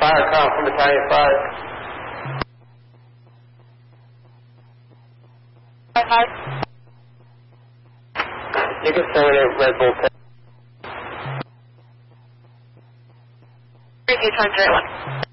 Fire, Tom from Battalion 5. Hi. You can terminate Red Bull 10. Review time 01.